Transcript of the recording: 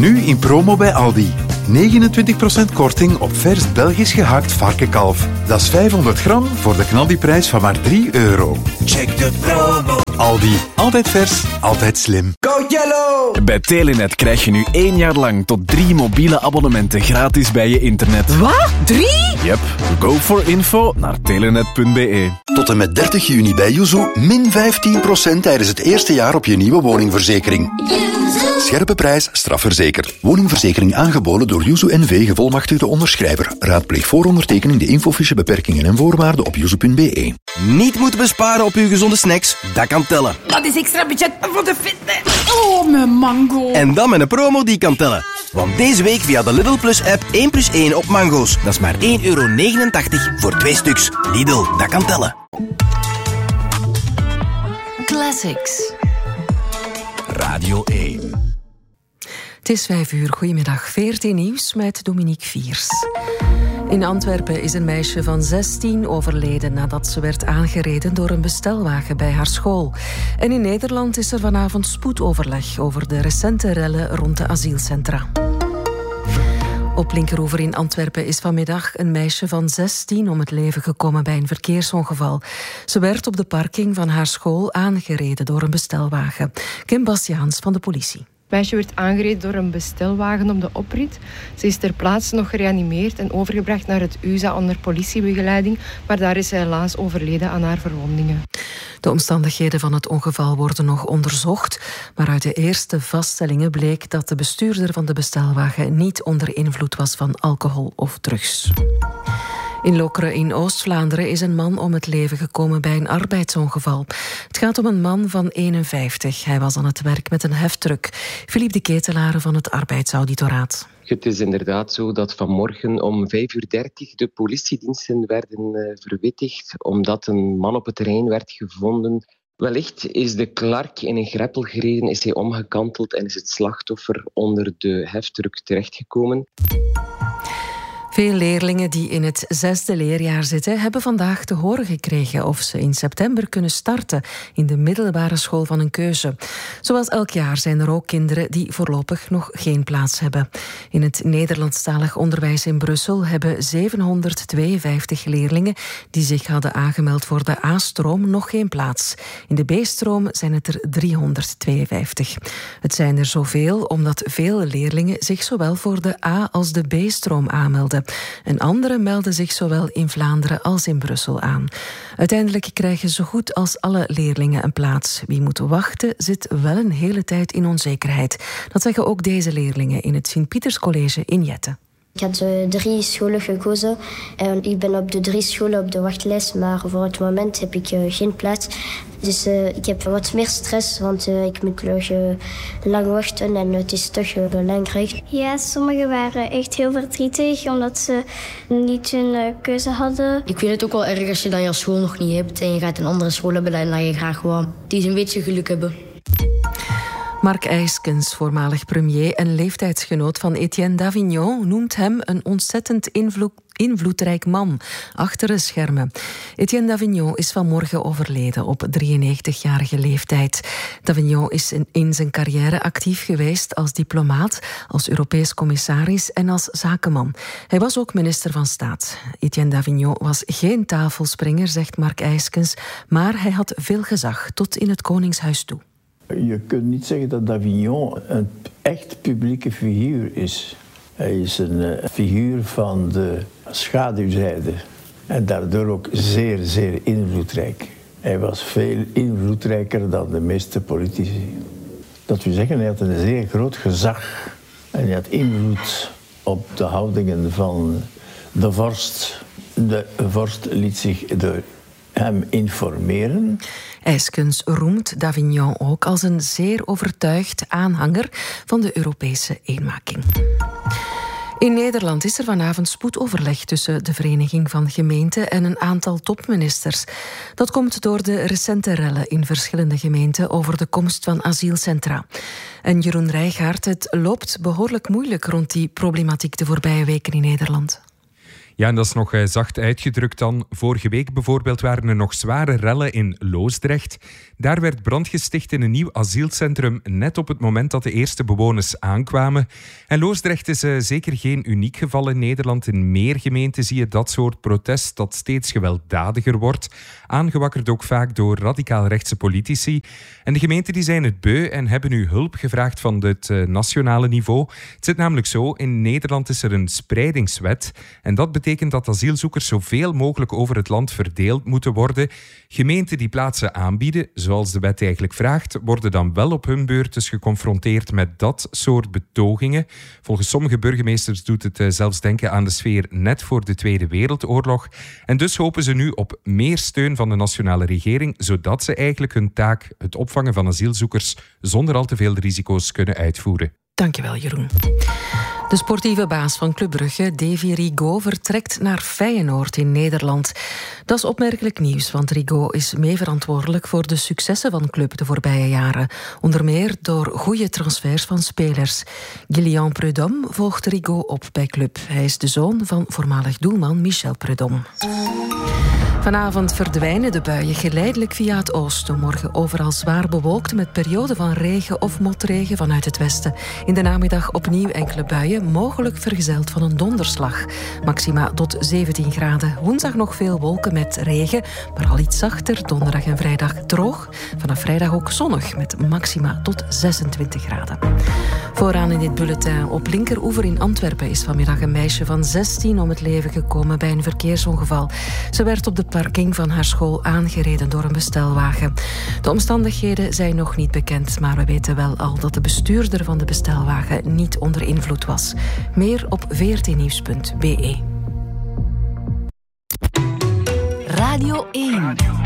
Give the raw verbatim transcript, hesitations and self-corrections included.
Nu in promo bij Aldi. negenentwintig procent korting op vers Belgisch gehaakt varkenkalf. Dat is vijfhonderd gram voor de knaldiprijs van maar drie euro. Check de promo. Aldi. Altijd vers, altijd slim. Go Yellow! Bij Telenet krijg je nu één jaar lang tot drie mobiele abonnementen gratis bij je internet. Wat? Drie? Yep. Go for info naar telenet punt be. Tot en met dertig juni bij Yuzu min vijftien procent tijdens het eerste jaar op je nieuwe woningverzekering. Scherpe prijs, strafverzekerd. Woningverzekering aangeboden door Yuzu N V, gevolmachtigde onderschrijver. Raadpleeg voor ondertekening de infofiche, beperkingen en voorwaarden op yuzu punt be. Niet moeten besparen op uw gezonde snacks? Dat kan tellen. Dat is extra budget voor de fitness. Oh, mijn mango. En dan met een promo die kan tellen. Want deze week via de Lidl Plus app één plus één op mango's. Dat is maar één euro negenentachtig voor twee stuks. Lidl, dat kan tellen. Classics. Radio één. Het is vijf uur. Goedemiddag. veertien nieuws met Dominique Viers. In Antwerpen is een meisje van zestien overleden nadat ze werd aangereden door een bestelwagen bij haar school. En in Nederland is er vanavond spoedoverleg over de recente rellen rond de asielcentra. Op Linkeroever in Antwerpen is vanmiddag een meisje van zestien om het leven gekomen bij een verkeersongeval. Ze werd op de parking van haar school aangereden door een bestelwagen. Kim Bastiaans van de politie. Het meisje werd aangereden door een bestelwagen op de oprit. Ze is ter plaatse nog gereanimeerd en overgebracht naar het U Z A onder politiebegeleiding, maar daar is ze helaas overleden aan haar verwondingen. De omstandigheden van het ongeval worden nog onderzocht, maar uit de eerste vaststellingen bleek dat de bestuurder van de bestelwagen niet onder invloed was van alcohol of drugs. In Lokeren in Oost-Vlaanderen is een man om het leven gekomen bij een arbeidsongeval. Het gaat om een man van eenenvijftig. Hij was aan het werk met een heftruck. Philippe de Ketelaere van het Arbeidsauditoraat. Het is inderdaad zo dat vanmorgen om vijf uur dertig de politiediensten werden uh, verwittigd omdat een man op het terrein werd gevonden. Wellicht is de klark in een greppel gereden, is hij omgekanteld en is het slachtoffer onder de heftruck terechtgekomen. Veel leerlingen die in het zesde leerjaar zitten, hebben vandaag te horen gekregen of ze in september kunnen starten in de middelbare school van hun keuze. Zoals elk jaar zijn er ook kinderen die voorlopig nog geen plaats hebben. In het Nederlandstalig onderwijs in Brussel hebben zevenhonderdtweeënvijftig leerlingen die zich hadden aangemeld voor de A-stroom nog geen plaats. In de B-stroom zijn het er driehonderdtweeënvijftig. Het zijn er zoveel omdat veel leerlingen zich zowel voor de A- als de B-stroom aanmelden. En anderen melden zich zowel in Vlaanderen als in Brussel aan. Uiteindelijk krijgen zo goed als alle leerlingen een plaats. Wie moet wachten, zit wel een hele tijd in onzekerheid. Dat zeggen ook deze leerlingen in het Sint-Pieterscollege in Jette. Ik had uh, drie scholen gekozen en ik ben op de drie scholen op de wachtlijst, maar voor het moment heb ik uh, geen plaats. Dus uh, ik heb wat meer stress, want uh, ik moet nog uh, lang wachten en het is toch uh, belangrijk. Ja, sommigen waren echt heel verdrietig omdat ze niet hun uh, keuze hadden. Ik vind het ook wel erg als je dan je school nog niet hebt en je gaat een andere school hebben en dan je graag gewoon die eens een beetje geluk hebben. Mark Eyskens, voormalig premier en leeftijdsgenoot van Etienne Davignon, noemt hem een ontzettend invloed, invloedrijk man achter de schermen. Etienne Davignon is vanmorgen overleden op drieënnegentigjarige leeftijd. Davignon is in, in zijn carrière actief geweest als diplomaat, als Europees commissaris en als zakenman. Hij was ook minister van Staat. Etienne Davignon was geen tafelspringer, zegt Mark Eyskens, maar hij had veel gezag tot in het Koningshuis toe. Je kunt niet zeggen dat Davignon een echt publieke figuur is. Hij is een uh, figuur van de schaduwzijde en daardoor ook zeer, zeer invloedrijk. Hij was veel invloedrijker dan de meeste politici. Dat wil zeggen, hij had een zeer groot gezag en hij had invloed op de houdingen van de vorst. De vorst liet zich door hem informeren. Eyskens roemt Davignon ook als een zeer overtuigd aanhanger van de Europese eenmaking. In Nederland is er vanavond spoedoverleg tussen de Vereniging van Gemeenten en een aantal topministers. Dat komt door de recente rellen in verschillende gemeenten over de komst van asielcentra. En Jeroen Rijgaard, het loopt behoorlijk moeilijk rond die problematiek de voorbije weken in Nederland. Ja, en dat is nog eh, zacht uitgedrukt dan. Vorige week bijvoorbeeld waren er nog zware rellen in Loosdrecht. Daar werd brand gesticht in een nieuw asielcentrum net op het moment dat de eerste bewoners aankwamen. En Loosdrecht is uh, zeker geen uniek geval in Nederland. In meer gemeenten zie je dat soort protest dat steeds gewelddadiger wordt. Aangewakkerd ook vaak door radicaal-rechtse politici. En de gemeenten die zijn het beu en hebben nu hulp gevraagd van het uh, nationale niveau. Het zit namelijk zo, in Nederland is er een spreidingswet. En dat betekent dat asielzoekers zoveel mogelijk over het land verdeeld moeten worden. Gemeenten die plaatsen aanbieden, zoals de wet eigenlijk vraagt, worden dan wel op hun beurt dus geconfronteerd met dat soort betogingen. Volgens sommige burgemeesters doet het uh, zelfs denken aan de sfeer net voor de Tweede Wereldoorlog. En dus hopen ze nu op meer steun van de nationale regering, zodat ze eigenlijk hun taak, het opvangen van asielzoekers, zonder al te veel risico's kunnen uitvoeren. Dankjewel, Jeroen. De sportieve baas van Club Brugge, Davy Rigaud, vertrekt naar Feyenoord in Nederland. Dat is opmerkelijk nieuws, want Rigaud is meeverantwoordelijk voor de successen van de club de voorbije jaren. Onder meer door goede transfers van spelers. Guillaume Prudhomme volgt Rigaud op bij Club. Hij is de zoon van voormalig doelman Michel Prudhomme. Vanavond verdwijnen de buien geleidelijk via het oosten. Morgen overal zwaar bewolkt met perioden van regen of motregen vanuit het westen. In de namiddag opnieuw enkele buien, mogelijk vergezeld van een donderslag. Maxima tot zeventien graden. Woensdag nog veel wolken met regen, maar al iets zachter. Donderdag en vrijdag droog. Vanaf vrijdag ook zonnig met maxima tot zesentwintig graden. Vooraan in dit bulletin. Op linkeroever in Antwerpen is vanmiddag een meisje van zestien om het leven gekomen bij een verkeersongeval. Ze werd op de parking van haar school aangereden door een bestelwagen. De omstandigheden zijn nog niet bekend, maar we weten wel al dat de bestuurder van de bestelwagen niet onder invloed was. Meer op v r t nieuws punt b e. Radio één.